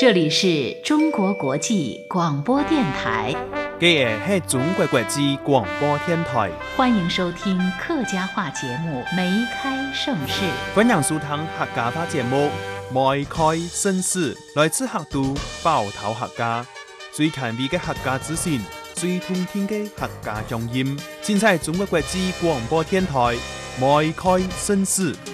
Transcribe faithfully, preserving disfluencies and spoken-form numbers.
这里是中国国际广播电台。 这是中国国际广播电台， 欢迎收听客家话节目《梅开盛世》。 欢迎收听客家话节目《梅开盛世》，来自客都包头客家，最权威的客家资讯，最通天的客家乡音。现在中国国际广播电台《梅开盛世》。